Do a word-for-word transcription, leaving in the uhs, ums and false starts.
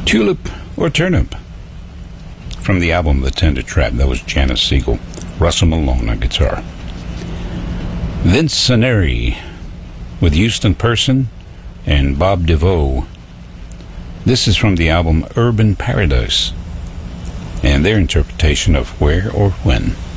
Tulip or Turnip. From the album The Tender Trap, that was Janis Siegel. Russell Malone on guitar. Vince Soneri with Houston Person and Bob DeVoe. This is from the album Urban Paradise and their interpretation of Where or When.